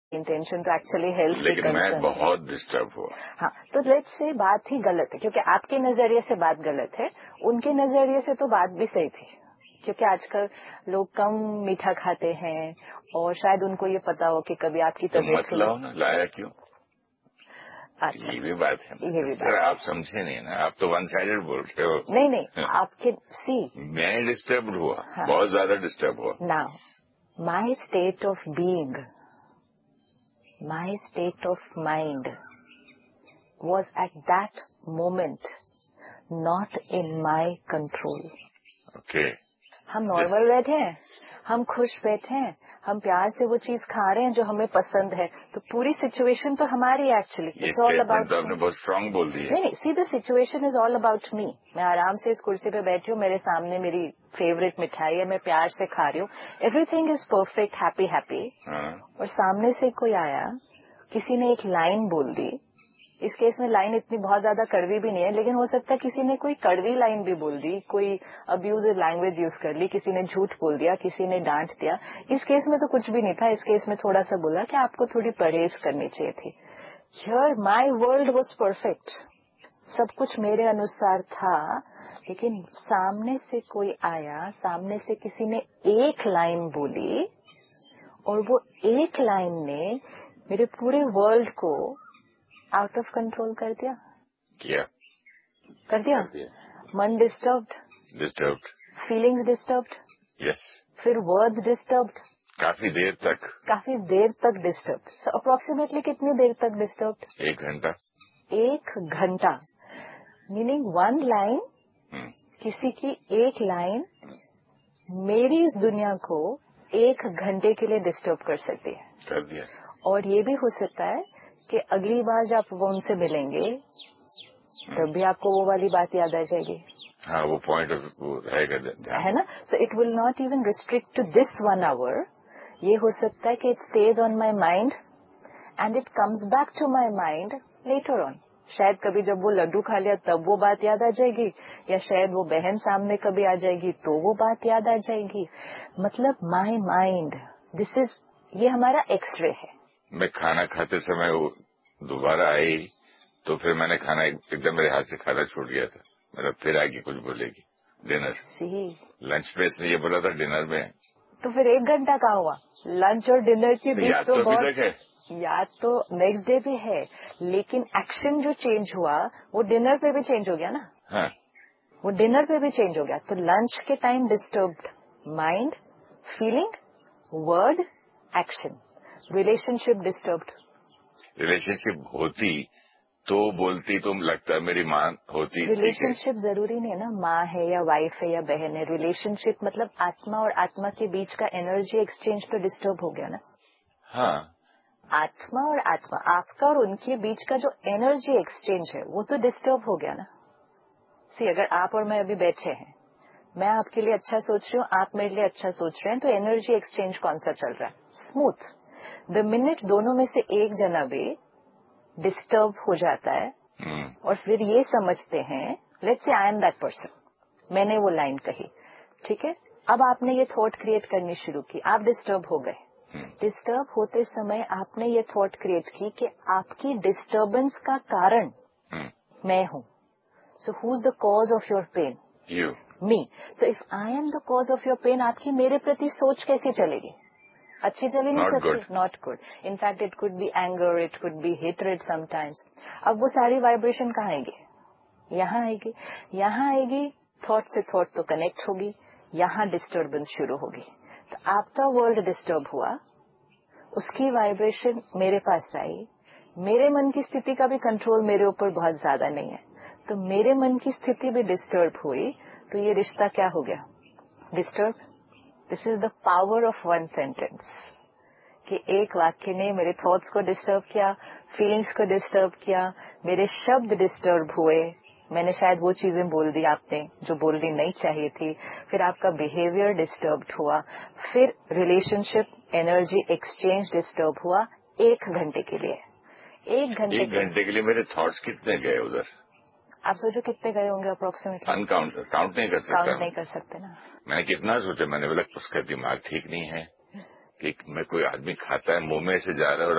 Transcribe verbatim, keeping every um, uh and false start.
Intention तो actually health की लेकिन मैं कंसर्न बहुत डिस्टर्ब हुआ। हाँ, तो लेट्स से बात ही गलत है, क्योंकि आपके नजरिए से बात गलत है, उनके नजरिए से तो बात भी सही थी, क्योंकि आजकल लोग कम मीठा खाते हैं और शायद उनको ये पता हो कि कभी आपकी तो तबीयत मत लाओ ना, लाया क्यों? अच्छा, ये भी बात है ना ये भी सिस्टर, बात आप समझे नहीं ना, आप तो वन साइडेड बोल रहे हो। नहीं नहीं, आपके सी मैं डिस्टर्ब हुआ, हाँ, बहुत ज्यादा डिस्टर्ब हुआ। Now my state of being, my state of mind was at that moment not in my control. Okay, हम नॉर्मल बैठे हैं, हम खुश बैठे हैं, हम प्यार से वो चीज खा रहे हैं जो हमें पसंद है, तो पूरी सिचुएशन तो हमारी एक्चुअली इट्स ऑल अबाउट। आपने बहुत स्ट्रांग बोल दी है। नहीं नहीं, see the situation is all about me. मैं आराम से इस कुर्सी पे बैठी हूँ, मेरे सामने मेरी फेवरेट मिठाई है, मैं प्यार से खा रही हूँ, everything is perfect, happy happy. और सामने से कोई आया, किसी ने एक लाइन बोल दी, इस केस में लाइन इतनी बहुत ज्यादा कड़वी भी नहीं है, लेकिन हो सकता है किसी ने कोई कड़वी लाइन भी बोल दी, कोई अब्यूजिव लैंग्वेज यूज कर ली, किसी ने झूठ बोल दिया, किसी ने डांट दिया। इस केस में तो कुछ भी नहीं था, इस केस में थोड़ा सा बोला कि आपको थोड़ी परहेज करनी चाहिए थी। Here my world was perfect, सब कुछ मेरे अनुसार था, लेकिन सामने से कोई आया, सामने से किसी ने एक लाइन बोली और वो एक लाइन ने मेरे पूरे वर्ल्ड को आउट ऑफ कंट्रोल कर दिया। किया कर दिया, कर दिया। मन disturbed, disturbed, feelings disturbed, yes, फिर वर्ड्स डिस्टर्ब्ड, काफी देर तक, काफी देर तक डिस्टर्ब्ड। अप्रोक्सीमेटली कितनी देर तक डिस्टर्ब्ड? एक घंटा। एक घंटा, मीनिंग वन लाइन, किसी की एक लाइन मेरी इस दुनिया को एक घंटे के लिए डिस्टर्ब कर सकती है। कर दिया। और ये भी हो सकता है कि अगली बार जब वो उनसे मिलेंगे तब भी आपको वो वाली बात याद आ जाएगी। हाँ, वो पॉइंट वो रहेगा ध्यान, है ना। So it will not even restrict to this one hour. ये हो सकता है कि it stage on my mind and it comes back to my mind later on. शायद कभी जब वो लड्डू खा लिया तब वो बात याद आ जाएगी, या शायद वो बहन सामने कभी आ जाएगी तो वो बात याद आ जाएगी। मतलब माई माइंड, दिस इज, ये हमारा एक्सरे है। मैं खाना खाते समय वो दोबारा आई तो फिर मैंने खाना एकदम मेरे हाथ से खाना छोड़ दिया था। मेरा फिर आगे कुछ बोलेगी डिनर, लंच पे इसने ये बोला था डिनर में, तो फिर एक घंटा कहाँ हुआ? लंच और डिनर के बीच याद तो, तो बहुत अभी तक है, याद तो नेक्स्ट डे भी है, लेकिन एक्शन जो चेंज हुआ वो डिनर पे भी चेंज हो गया ना। हाँ, वो डिनर पे भी चेंज हो गया। तो लंच के time disturbed mind, feeling, word, action, relationship disturbed. Relationship होती तो बोलती तो लगता है मेरी माँ होती। रिलेशनशिप जरूरी नहीं है ना, माँ है या वाइफ है या बहन है। रिलेशनशिप मतलब आत्मा और आत्मा के बीच का एनर्जी एक्सचेंज तो डिस्टर्ब हो गया ना। हाँ, आत्मा और आत्मा, आपका और उनके बीच का जो एनर्जी एक्सचेंज है वो तो डिस्टर्ब हो गया ना। सी, अगर आप और मैं अभी बैठे हैं, मैं आपके लिए अच्छा सोच रही हूँ, आप मेरे लिए अच्छा सोच रहे हैं, तो एनर्जी एक्सचेंज कौन सा चल रहा है? स्मूथ। द मिनट दोनों में से एक जना भी डिस्टर्ब हो जाता है और फिर ये समझते हैं, let's say I am that person, मैंने वो लाइन कही, ठीक है, अब आपने ये थॉट क्रिएट करनी शुरू की, आप डिस्टर्ब हो गए। डिस्टर्ब होते समय आपने ये थॉट क्रिएट की कि आपकी डिस्टर्बेंस का कारण मैं हूं। So who is the cause of your pen? You, me. So if I am the cause of your pen, आपकी मेरे प्रति सोच कैसी चलेगी? अच्छी चली नहीं सकती, not good. In fact it could be anger, it could be hatred sometimes. अब वो सारी वाइब्रेशन कहाँ आएगी? यहाँ आएगी। यहाँ आएगी, थॉट से थॉट तो कनेक्ट होगी, यहाँ डिस्टर्बेंस शुरू होगी। तो आपका वर्ल्ड डिस्टर्ब हुआ, उसकी वाइब्रेशन मेरे पास आई, मेरे मन की स्थिति का भी कंट्रोल मेरे ऊपर बहुत ज्यादा नहीं है, तो मेरे मन की स्थिति भी डिस्टर्ब हुई, तो ये रिश्ता क्या हो गया? Disturb. This is the power of one sentence, कि एक वाक्य ने मेरे थॉट्स को डिस्टर्ब किया, फीलिंग्स को डिस्टर्ब किया, मेरे शब्द डिस्टर्ब हुए, मैंने शायद वो चीजें बोल दी आपने जो बोलनी नहीं चाहिए थी, फिर आपका बिहेवियर डिस्टर्ब हुआ, फिर रिलेशनशिप एनर्जी एक्सचेंज डिस्टर्ब हुआ एक घंटे के लिए। एक घंटे एक घंटे के लिए मेरे थॉट्स कितने गए उधर? आप सोचो कितने गए होंगे अप्रोक्सीमेटली? अनकाउंट, काउंट नहीं कर सकता। काउंट नहीं कर सकते ना। मैंने कितना सोचा, मैंने बोला उसका दिमाग ठीक नहीं है कि मैं, कोई आदमी खाता है मुंह में से जा रहा है और